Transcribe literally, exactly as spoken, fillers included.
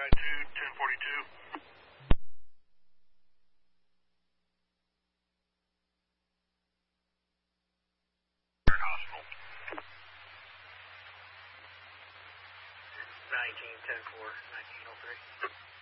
I two, ten forty-two. Hospital. nineteen ten four, nineteen oh three.